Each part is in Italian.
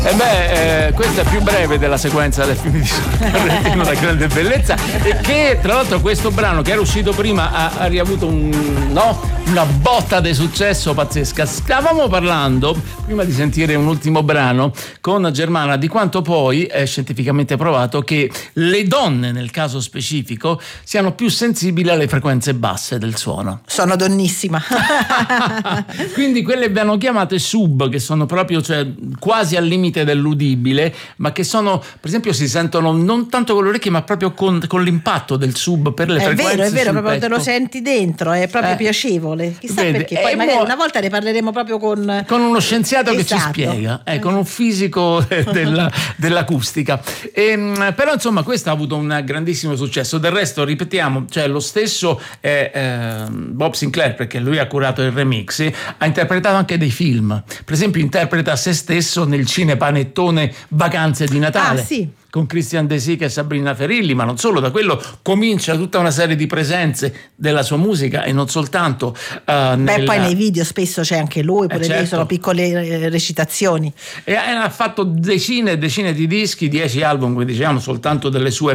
Questa è più breve della sequenza del film di Sorrentino, La grande bellezza, e che tra l'altro questo brano che era uscito prima ha riavuto una botta di successo pazzesca. Stavamo parlando prima di sentire un ultimo brano con Germana di quanto poi è scientificamente provato che le donne nel caso specifico siano più sensibili alle frequenze basse del suono. Sono donnissima. Quindi quelle abbiamo chiamate sub, che sono proprio, cioè, quasi al limite dell'udibile, ma che sono, per esempio, si sentono non tanto con le orecchie ma proprio con l'impatto del sub per le frequenze. È vero, proprio petto. te lo senti dentro, è proprio piacevole. Chissà perché. Poi magari una volta ne parleremo proprio con uno scienziato che ci esatto. spiega, con un fisico dell'acustica. Però insomma questo ha avuto un grandissimo successo. Del resto, ripetiamo, cioè lo stesso Bob Sinclair, perché lui ha curato il remix, ha interpretato anche dei film. Per esempio interpreta se stesso nel cinepanettone Vacanze di Natale. Ah, sì. Con Christian De Sica e Sabrina Ferilli, ma non solo, da quello comincia tutta una serie di presenze della sua musica e non soltanto poi nei video spesso c'è anche lui, pure certo. sono piccole recitazioni. E ha fatto decine e decine di dischi, 10 album, quindi diciamo soltanto delle sue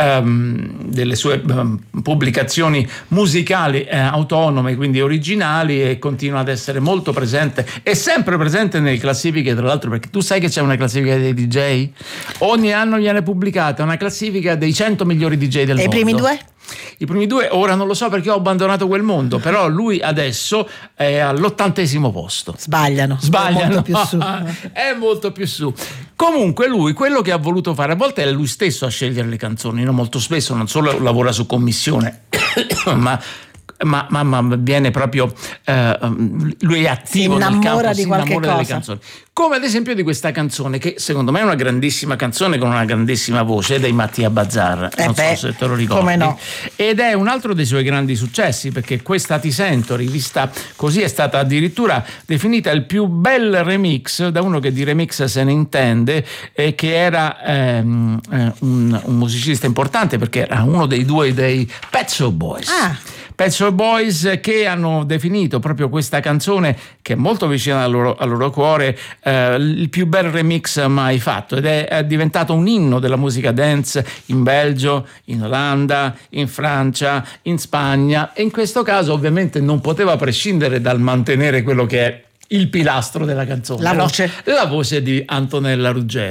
pubblicazioni musicali autonome, quindi originali, e continua ad essere molto presente, è sempre presente nelle classifiche, tra l'altro, perché tu sai che c'è una classifica dei DJ? Ogni anno viene pubblicata una classifica dei 100 migliori DJ del mondo. E i primi due? I primi due ora non lo so perché ho abbandonato quel mondo, però lui adesso è all'80° posto. Sbagliano. È molto più su. È molto più su. Comunque lui quello che ha voluto fare, a volte è lui stesso a scegliere le canzoni, no? Molto spesso non solo lavora su commissione, ma viene proprio lui è attivo nel campo, si innamora delle canzoni, come ad esempio di questa canzone che secondo me è una grandissima canzone con una grandissima voce, dei Mattia Bazzar, non so se te lo ricordi. Come no. Ed è un altro dei suoi grandi successi, perché questa Ti sento, rivista così, è stata addirittura definita il più bel remix da uno che di remix se ne intende, e che era un musicista importante, perché era uno dei due dei Pet Shop Boys. Pet Shop Boys, che hanno definito proprio questa canzone, che è molto vicina al loro cuore, il più bel remix mai fatto, ed è diventato un inno della musica dance in Belgio, in Olanda, in Francia, in Spagna, e in questo caso ovviamente non poteva prescindere dal mantenere quello che è il pilastro della canzone, la voce di Antonella Ruggeri.